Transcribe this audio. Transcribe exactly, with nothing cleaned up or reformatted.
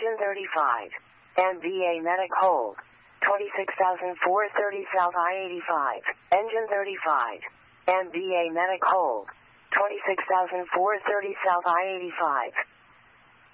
Engine thirty-five. M B A Medic hold. twenty-six thousand four hundred thirty South I eighty-five. Engine thirty-five. M B A Medic hold. twenty-six thousand four hundred thirty South I eighty-five.